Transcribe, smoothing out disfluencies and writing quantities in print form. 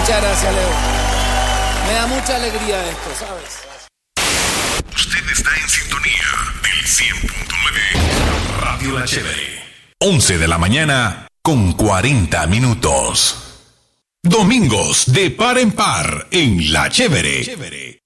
Muchas gracias, Leo. Me da mucha alegría esto, ¿sabes? Usted está en sintonía del 100.9 Radio La Chévere. 11 de la mañana con 40 minutos. Domingos de par en par en La Chévere.